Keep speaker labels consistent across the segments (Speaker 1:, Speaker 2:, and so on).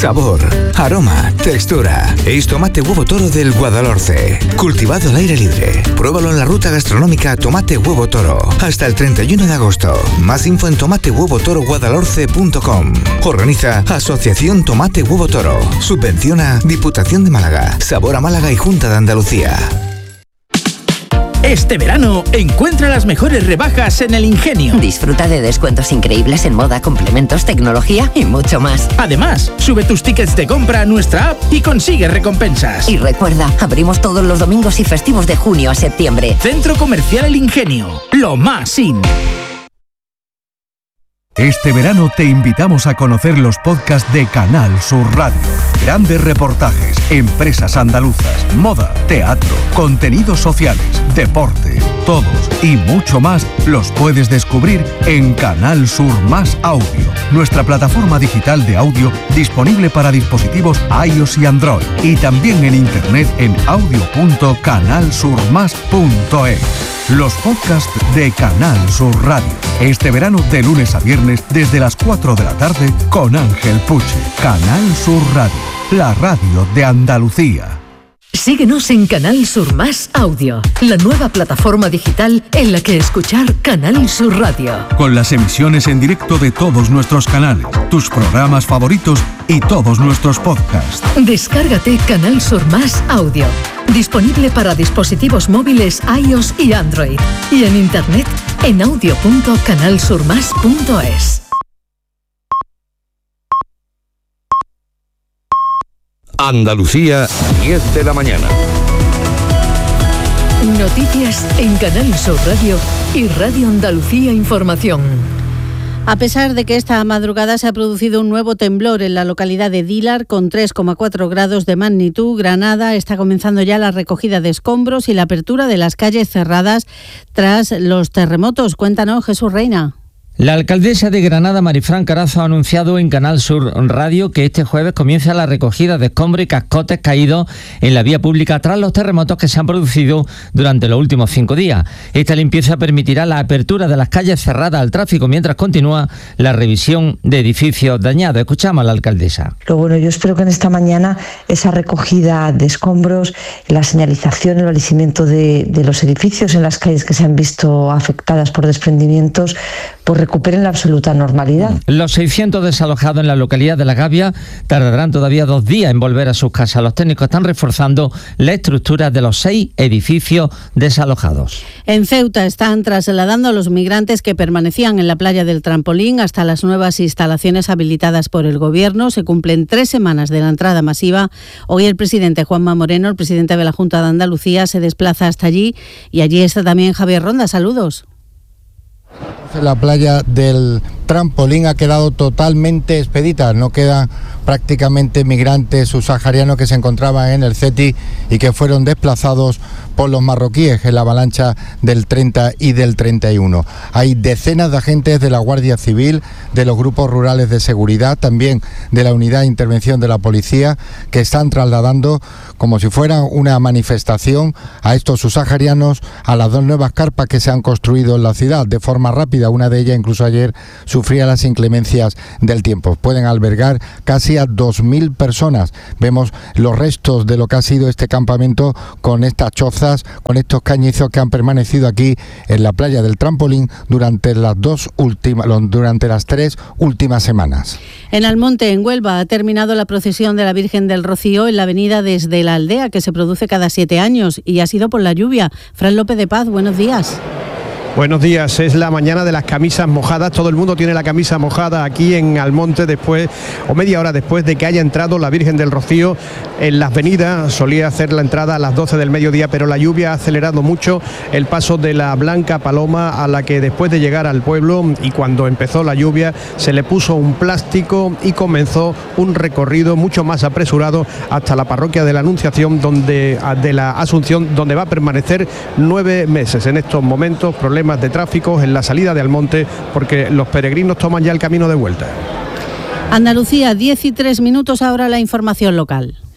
Speaker 1: Sabor, aroma, textura. Es tomate huevo toro del Guadalhorce. Cultivado al aire libre. Pruébalo en la ruta gastronómica Tomate Huevo Toro. Hasta el 31 de agosto. Más info en tomatehuevotoroguadalhorce.com. Organiza Asociación Tomate Huevo Toro. Subvenciona Diputación de Málaga. Sabor a Málaga y Junta de Andalucía.
Speaker 2: Este verano, encuentra las mejores rebajas en El Ingenio.
Speaker 3: Disfruta de descuentos increíbles en moda, complementos, tecnología y mucho más.
Speaker 2: Además, sube tus tickets de compra a nuestra app y consigue recompensas.
Speaker 3: Y recuerda, abrimos todos los domingos y festivos de junio a septiembre.
Speaker 2: Centro Comercial El Ingenio, lo más in.
Speaker 4: Este verano te invitamos a conocer los podcasts de Canal Sur Radio. Grandes reportajes, empresas andaluzas, moda, teatro, contenidos sociales, deporte, todos y mucho más los puedes descubrir en Canal Sur Más Audio, nuestra plataforma digital de audio disponible para dispositivos iOS y Android y también en internet en audio.canalsurmas.es. Los podcasts de Canal Sur Radio. Este verano de lunes a viernes desde las 4 de la tarde con Ángel Puche. Canal Sur Radio, la radio de Andalucía.
Speaker 5: Síguenos en Canal Sur Más Audio, la nueva plataforma digital en la que escuchar Canal Sur Radio.
Speaker 4: Con las emisiones en directo de todos nuestros canales, tus programas favoritos y todos nuestros podcasts.
Speaker 5: Descárgate Canal Sur Más Audio. Disponible para dispositivos móviles iOS y Android. Y en internet en audio.canalsurmas.es.
Speaker 6: Andalucía, 10 de la mañana.
Speaker 5: Noticias en Canal Sur Radio y Radio Andalucía Información.
Speaker 7: A pesar de que esta madrugada se ha producido un nuevo temblor en la localidad de Dílar con 3,4 grados de magnitud, Granada está comenzando ya la recogida de escombros y la apertura de las calles cerradas tras los terremotos. Cuéntanos, Jesús Reina.
Speaker 8: La alcaldesa de Granada, Marifran Carazo, ha anunciado en Canal Sur Radio que este jueves comienza la recogida de escombros y cascotes caídos en la vía pública tras los terremotos que se han producido durante los últimos 5 días. Esta limpieza permitirá la apertura de las calles cerradas al tráfico mientras continúa la revisión de edificios dañados. Escuchamos a la alcaldesa.
Speaker 9: Pero bueno, yo espero que en esta mañana esa recogida de escombros, la señalización, el balizamiento de los edificios en las calles que se han visto afectadas por desprendimientos, pues recuperen la absoluta normalidad.
Speaker 8: Los 600 desalojados en la localidad de La Gavia tardarán todavía 2 días en volver a sus casas. Los técnicos están reforzando la estructura de los 6 edificios desalojados.
Speaker 7: En Ceuta están trasladando a los migrantes que permanecían en la playa del Trampolín hasta las nuevas instalaciones habilitadas por el Gobierno. Se cumplen 3 semanas de la entrada masiva. Hoy el presidente Juanma Moreno, el presidente de la Junta de Andalucía, se desplaza hasta allí y allí está también Javier Ronda. Saludos.
Speaker 10: La playa del Trampolín ha quedado totalmente expedita, no quedan prácticamente migrantes subsaharianos que se encontraban en el CETI y que fueron desplazados por los marroquíes en la avalancha del 30 y del 31. Hay decenas de agentes de la Guardia Civil, de los grupos rurales de seguridad, también de la unidad de intervención de la policía, que están trasladando como si fuera una manifestación a estos subsaharianos a las 2 nuevas carpas que se han construido en la ciudad de forma rápida. Una de ellas incluso ayer sufría las inclemencias del tiempo. Pueden albergar casi a 2.000 personas. Vemos los restos de lo que ha sido este campamento con estas chozas, con estos cañizos que han permanecido aquí en la playa del Trampolín durante las 3 últimas semanas.
Speaker 7: En Almonte, en Huelva, ha terminado la procesión de la Virgen del Rocío en la avenida Desde la Aldea, que se produce cada 7 años y ha sido por la lluvia. Fran López de Paz, buenos días.
Speaker 11: Buenos días, es la mañana de las camisas mojadas, todo el mundo tiene la camisa mojada aquí en Almonte después, o media hora después de que haya entrado la Virgen del Rocío en la avenida. Solía hacer la entrada a las 12 del mediodía, pero la lluvia ha acelerado mucho el paso de la Blanca Paloma, a la que después de llegar al pueblo y cuando empezó la lluvia se le puso un plástico y comenzó un recorrido mucho más apresurado hasta la parroquia de la Anunciación, de la Asunción, donde va a permanecer 9 meses. En estos momentos problemas de tráfico en la salida de Almonte porque los peregrinos toman ya el camino de vuelta.
Speaker 7: Andalucía, 10 y 3 minutos, ahora la información local.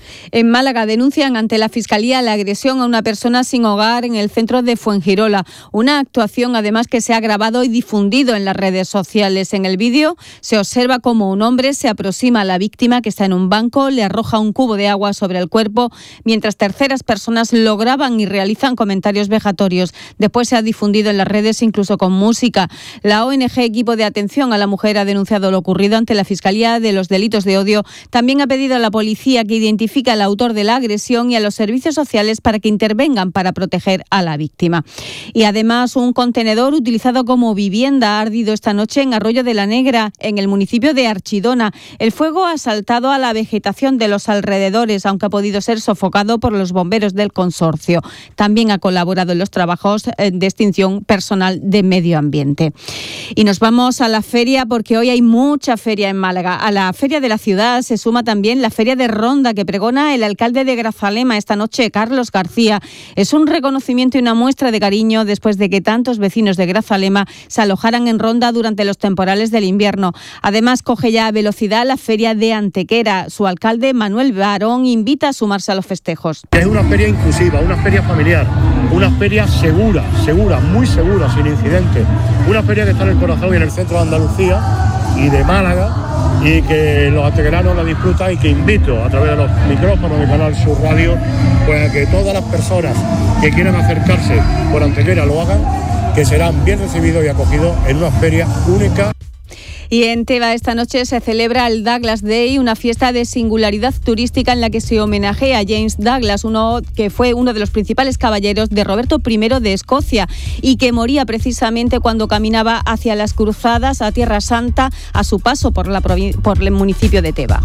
Speaker 12: En Málaga denuncian ante la Fiscalía la agresión a una persona sin hogar en el centro de Fuengirola. Una actuación además que se ha grabado y difundido en las redes sociales. En el vídeo se observa cómo un hombre se aproxima a la víctima que está en un banco, le arroja un cubo de agua sobre el cuerpo, mientras terceras personas lo graban y realizan comentarios vejatorios. Después se ha difundido en las redes incluso con música. La ONG Equipo de Atención a la Mujer ha denunciado lo ocurrido ante la Fiscalía de los Delitos de Odio. También ha pedido a la policía que identifique al autor de la agresión y a los servicios sociales para que intervengan para proteger a la víctima. Y además, un contenedor utilizado como vivienda ha ardido esta noche en Arroyo de la Negra, en el municipio de Archidona. El fuego ha saltado a la vegetación de los alrededores, aunque ha podido ser sofocado por los bomberos del consorcio. También ha colaborado en los trabajos de extinción personal de medio ambiente. Y nos vamos a la feria porque hoy hay mucha feria en Málaga. A la feria de la ciudad se suma también la feria de Ronda que pregona el alcalde de Grazalema esta noche, Carlos García. Es un reconocimiento y una muestra de cariño después de que tantos vecinos de Grazalema se alojaran en Ronda durante los temporales del invierno. Además, coge ya velocidad la feria de Antequera. Su alcalde, Manuel Barón, invita a sumarse a los festejos.
Speaker 13: Es una feria inclusiva, una feria familiar, una feria segura, muy segura, sin incidentes. Una feria que está en el corazón y en el centro de Andalucía y de Málaga, y que los antequeranos la disfrutan, y que invito a través de los micrófonos de Canal Sur Radio pues a que todas las personas que quieran acercarse por Antequera lo hagan, que serán bien recibidos y acogidos en una feria única.
Speaker 12: Y en Teba esta noche se celebra el Douglas Day, una fiesta de singularidad turística en la que se homenajea a James Douglas, que fue uno de los principales caballeros de Roberto I de Escocia y que moría precisamente cuando caminaba hacia las cruzadas a Tierra Santa a su paso por el municipio de Teba.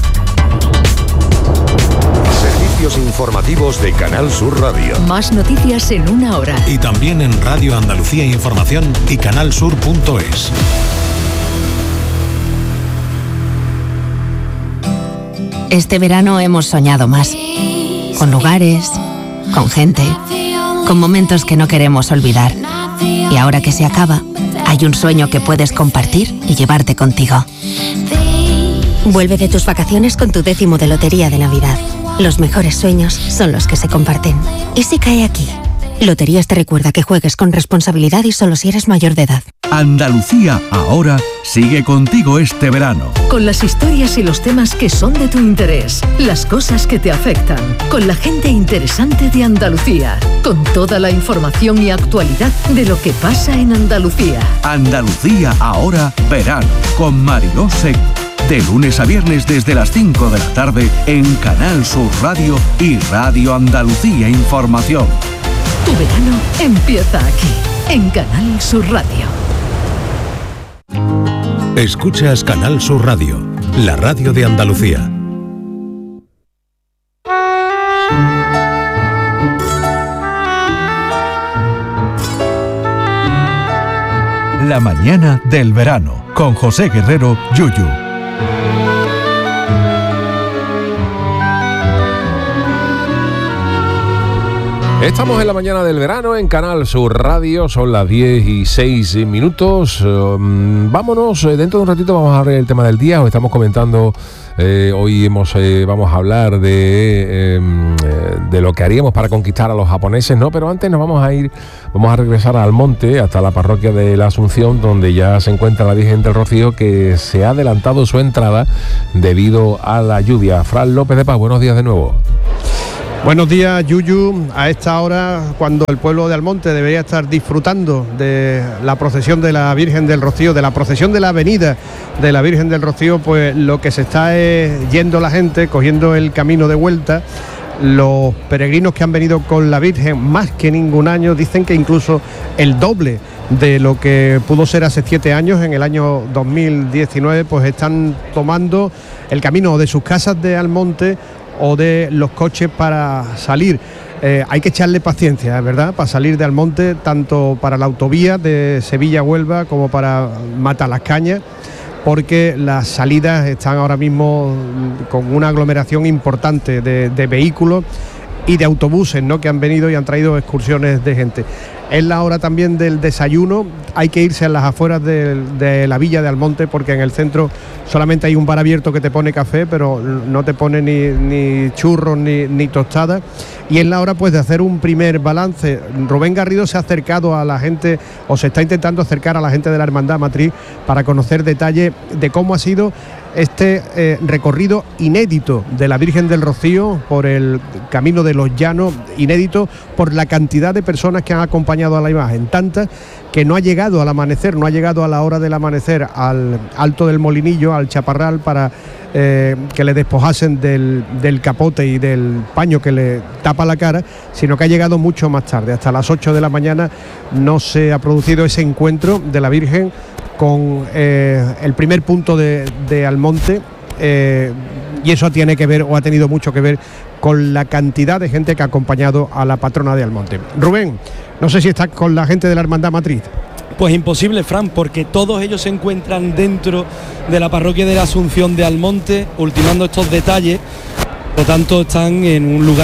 Speaker 6: Servicios informativos de Canal Sur Radio.
Speaker 5: Más noticias en una hora.
Speaker 14: Y también en Radio Andalucía Información y canalsur.es.
Speaker 15: Este verano hemos soñado más, con lugares, con gente, con momentos que no queremos olvidar. Y ahora que se acaba, hay un sueño que puedes compartir y llevarte contigo. Vuelve de tus vacaciones con tu 10º de Lotería de Navidad. Los mejores sueños son los que se comparten. ¿Y si cae aquí? Loterías te recuerda que juegues con responsabilidad y solo si eres mayor de edad.
Speaker 4: Andalucía ahora sigue contigo este verano.
Speaker 5: Con las historias y los temas que son de tu interés, las cosas que te afectan, con la gente interesante de Andalucía, con toda la información y actualidad de lo que pasa en Andalucía.
Speaker 4: Andalucía ahora verano, con Mariló Seco. De lunes a viernes desde las 5 de la tarde en Canal Sur Radio y Radio Andalucía Información.
Speaker 5: Tu verano empieza aquí, en Canal Sur Radio.
Speaker 14: Escuchas Canal Sur Radio, la radio de Andalucía.
Speaker 4: La mañana del verano, con José Guerrero, Yuyu.
Speaker 16: Estamos en la mañana del verano en Canal Sur Radio, son las 10:06. Vámonos, dentro de un ratito vamos a ver el tema del día. Os estamos comentando, hoy vamos a hablar de lo que haríamos para conquistar a los japoneses, ¿no? Pero antes nos vamos a regresar al monte, hasta la parroquia de la Asunción, donde ya se encuentra la Virgen del Rocío, que se ha adelantado su entrada debido a la lluvia. Fran López de Paz, buenos días de nuevo.
Speaker 11: Buenos días, Yuyu. A esta hora, cuando el pueblo de Almonte debería estar disfrutando de la procesión de la Virgen del Rocío, de la procesión de la avenida de la Virgen del Rocío, pues lo que se está es yendo la gente, cogiendo el camino de vuelta. Los peregrinos que han venido con la Virgen más que ningún año, dicen que incluso el doble de lo que pudo ser hace 7 años, en el año 2019, pues están tomando el camino de sus casas de Almonte o de los coches para salir. Hay que echarle paciencia, ¿verdad?, para salir de Almonte, tanto para la autovía de Sevilla-Huelva como para Matalascañas, porque las salidas están ahora mismo con una aglomeración importante de vehículos y de autobuses, ¿no?, que han venido y han traído excursiones de gente. Es la hora también del desayuno. Hay que irse a las afueras de la villa de Almonte, porque en el centro solamente hay un bar abierto que te pone café, pero no te pone ni churros ni tostadas. Y es la hora pues de hacer un primer balance. Rubén Garrido se ha acercado a la gente, o se está intentando acercar a la gente de la Hermandad Matriz para conocer detalles de cómo ha sido este recorrido inédito de la Virgen del Rocío por el Camino de los Llanos, inédito por la cantidad de personas que han acompañado a la imagen, tantas que no ha llegado al amanecer, no ha llegado a la hora del amanecer al Alto del Molinillo, al Chaparral, para que le despojasen del capote y del paño que le tapa la cara, sino que ha llegado mucho más tarde. Hasta las 8 de la mañana no se ha producido ese encuentro de la Virgen con el primer punto de Almonte, y eso tiene que ver, o ha tenido mucho que ver, con la cantidad de gente que ha acompañado a la patrona de Almonte. Rubén, no sé si está con la gente de la Hermandad Matriz.
Speaker 17: Pues imposible, Fran, porque todos ellos se encuentran dentro de la parroquia de la Asunción de Almonte, ultimando estos detalles. Por lo tanto, están en un lugar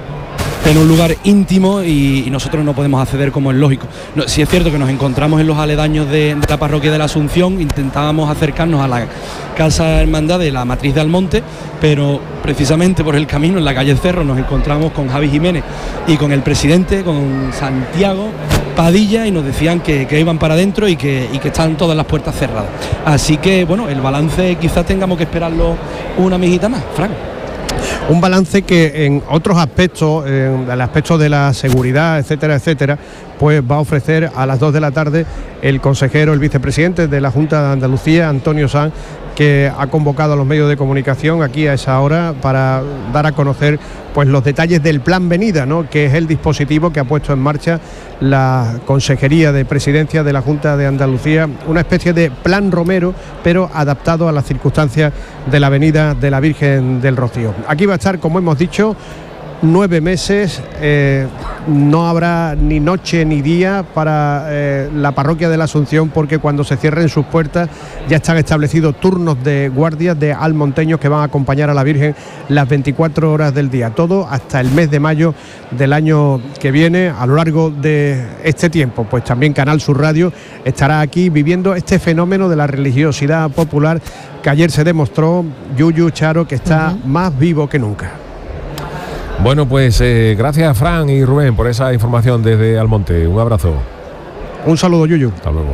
Speaker 17: íntimo y nosotros no podemos acceder, como es lógico. No, sí es cierto que nos encontramos en los aledaños de la parroquia de la Asunción, intentábamos acercarnos a la Casa Hermandad de la Matriz de Almonte, pero precisamente por el camino, en la calle Cerro, nos encontramos con Javi Jiménez y con el presidente, con Santiago Padilla, y nos decían que iban para adentro y que están todas las puertas cerradas. Así que, bueno, el balance quizás tengamos que esperarlo una mijita más, Frank.
Speaker 11: Un balance que en otros aspectos, en el aspecto de la seguridad, etcétera, etcétera, pues va a ofrecer a las 2 de la tarde el consejero, el vicepresidente de la Junta de Andalucía, Antonio Sanz, que ha convocado a los medios de comunicación aquí a esa hora para dar a conocer pues los detalles del Plan Venida, ¿no?, que es el dispositivo que ha puesto en marcha la Consejería de Presidencia de la Junta de Andalucía, una especie de plan Romero, pero adaptado a las circunstancias de la Avenida de la Virgen del Rocío. Aquí va a estar, como hemos dicho, 9 meses, no habrá ni noche ni día para la parroquia de la Asunción, porque cuando se cierren sus puertas ya están establecidos turnos de guardias de almonteños que van a acompañar a la Virgen las 24 horas del día, todo hasta el mes de mayo del año que viene. A lo largo de este tiempo, pues también Canal Sur Radio estará aquí viviendo este fenómeno de la religiosidad popular que ayer se demostró, Yuyu, Charo, que está más vivo que nunca.
Speaker 16: Bueno, pues gracias, Fran y Rubén, por esa información desde Almonte. Un abrazo.
Speaker 11: Un saludo, Yuyu.
Speaker 16: Hasta luego.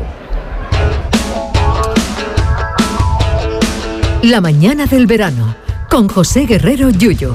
Speaker 5: La mañana del verano, con José Guerrero Yuyu.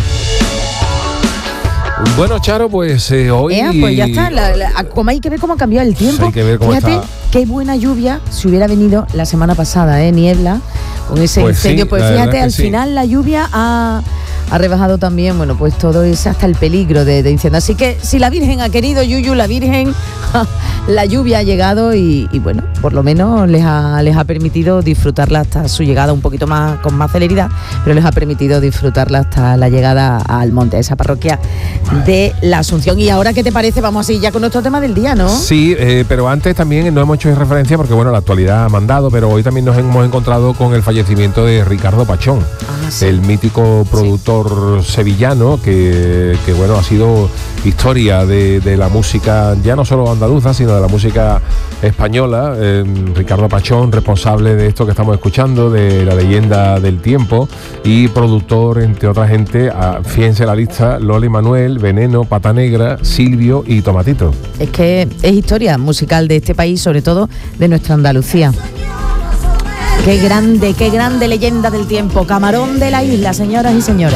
Speaker 16: Bueno, Charo, pues hoy...
Speaker 18: pues ya está, como hay que ver cómo ha cambiado el tiempo.
Speaker 16: Hay que ver cómo
Speaker 18: Fíjate,
Speaker 16: está.
Speaker 18: Qué buena lluvia si hubiera venido la semana pasada, niebla, con ese
Speaker 16: Pues
Speaker 18: incendio.
Speaker 16: sí,
Speaker 18: Pues
Speaker 16: la
Speaker 18: fíjate,
Speaker 16: verdad
Speaker 18: al
Speaker 16: es que
Speaker 18: final la lluvia ha rebajado también, bueno, pues todo ese, hasta el peligro de incendio. Así que si la Virgen ha querido, Yuyu, la Virgen, la lluvia ha llegado y bueno, por lo menos les ha permitido disfrutarla hasta su llegada un poquito más, con más celeridad, pero les ha permitido disfrutarla hasta la llegada al monte, a esa parroquia de la Asunción. Y ahora, ¿qué te parece? Vamos a ir ya con nuestro tema del día, ¿no?
Speaker 16: Sí, pero antes también no hemos hecho referencia, porque bueno, la actualidad ha mandado, pero hoy también nos hemos encontrado con el fallecimiento de Ricardo Pachón,
Speaker 18: sí.
Speaker 16: El mítico productor sevillano que bueno, ha sido historia de la música, ya no solo andaluza, sino de la música española. Ricardo Pachón, responsable de esto que estamos escuchando, de La Leyenda del Tiempo, y productor, entre otra gente, fíjense la lista: Lola y Manuel, Veneno, Pata Negra, Silvio y Tomatito.
Speaker 18: Es que es historia musical de este país, sobre todo de nuestra Andalucía. Qué grande leyenda del tiempo, camarón de la isla, señoras y señores.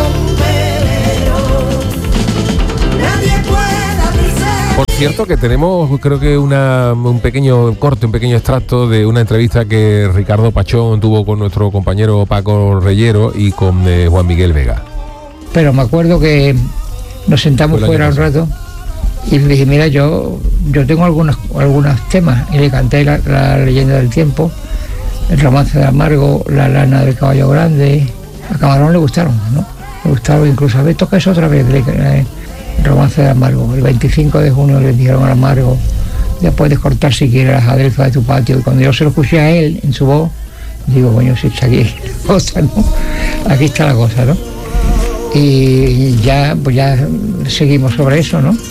Speaker 16: Por cierto, que tenemos, creo que un pequeño corte, un pequeño extracto de una entrevista que Ricardo Pachón tuvo con nuestro compañero Paco Reyero y con Juan Miguel Vega.
Speaker 19: Pero me acuerdo que nos sentamos fuera un rato y le dije, mira, yo tengo algunos temas, y le canté la Leyenda del Tiempo, El Romance de Amargo, La Lana del Caballo Grande. A Camarón le gustaron, ¿no? Le gustaron, incluso a ver, toca eso otra vez, El Romance de Amargo. El 25 de junio le dijeron al Amargo, ya puedes cortar si quieres las adelfas de tu patio. Y cuando yo se lo escuché a él en su voz, digo, coño, si está aquí la cosa, ¿no? Aquí está la cosa, ¿no? y ya seguimos sobre eso, ¿no?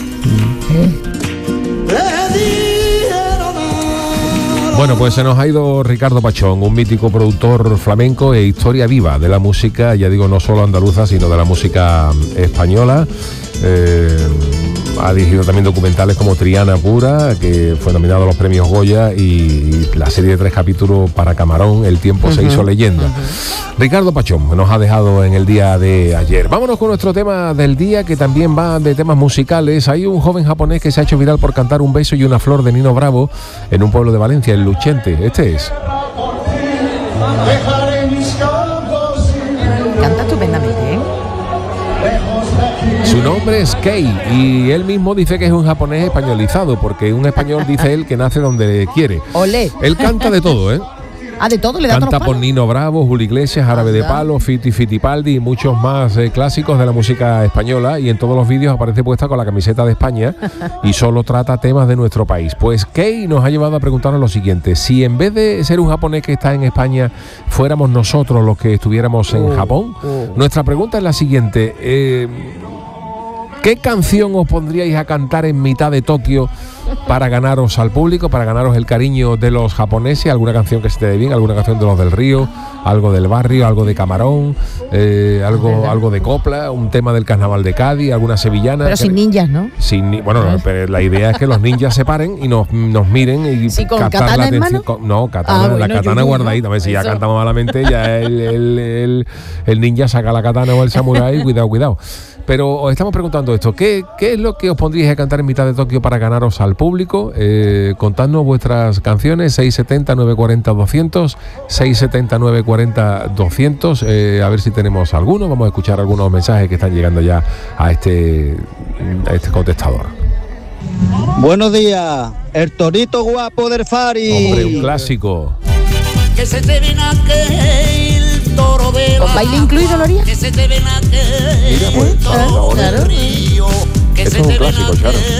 Speaker 16: Bueno, pues se nos ha ido Ricardo Pachón, un mítico productor flamenco e historia viva de la música, ya digo, no solo andaluza, sino de la música española. Ha dirigido también documentales como Triana Pura, que fue nominado a los premios Goya, y la serie de 3 capítulos para Camarón, El tiempo se hizo leyenda. Ricardo Pachón nos ha dejado en el día de ayer. Vámonos con nuestro tema del día, que también va de temas musicales. Hay un joven japonés que se ha hecho viral por cantar Un beso y una flor de Nino Bravo en un pueblo de Valencia, en Luchente. Este es.
Speaker 18: Canta estupendamente, ¿eh?
Speaker 16: Su nombre es Kei y él mismo dice que es un japonés españolizado, porque un español dice él que nace donde quiere.
Speaker 18: Olé.
Speaker 16: Él canta de todo, ¿eh?
Speaker 18: Ah, de todo, le da
Speaker 16: Canta por Nino Bravo, Julio Iglesias, Árabe de Palo, Fiti Fitipaldi y muchos más clásicos de la música española, y en todos los vídeos aparece puesta con la camiseta de España y solo trata temas de nuestro país. Pues Kei nos ha llevado a preguntarnos lo siguiente: si en vez de ser un japonés que está en España fuéramos nosotros los que estuviéramos en Japón. Nuestra pregunta es la siguiente: ¿qué canción os pondríais a cantar en mitad de Tokio para ganaros al público, para ganaros el cariño de los japoneses? ¿Alguna canción que se te dé bien? ¿Alguna canción de Los del Río? ¿Algo del barrio? ¿Algo de Camarón? ¿Algo de copla? ¿Un tema del carnaval de Cádiz? ¿Alguna sevillana?
Speaker 18: Pero sin ninjas, ¿no?
Speaker 16: Bueno, pero la idea es que los ninjas se paren y nos miren y
Speaker 18: ¿sí, con
Speaker 16: captar
Speaker 18: katana
Speaker 16: la
Speaker 18: en
Speaker 16: atención.
Speaker 18: mano?
Speaker 16: No, katana,
Speaker 18: bueno,
Speaker 16: la katana guardadita. A ver, si ya cantamos malamente, ya el ninja saca la katana o el samurái. Cuidado. Pero os estamos preguntando esto: ¿qué es lo que os pondríais a cantar en mitad de Tokio para ganaros al público? Contadnos vuestras canciones. 670-940-200, 670-940-200. A ver si tenemos alguno. Vamos a escuchar algunos mensajes que están llegando ya a este contestador.
Speaker 20: Buenos días, el torito guapo del Fari.
Speaker 16: Hombre, un clásico.
Speaker 21: Que se te ven aquel toro de
Speaker 18: ¿con baile incluido, Loría?
Speaker 21: Que se te ven aquel
Speaker 16: Mira, pues,
Speaker 21: toro del río. Que
Speaker 16: esto
Speaker 21: se
Speaker 16: es un
Speaker 21: te ven
Speaker 16: clásico, Charo.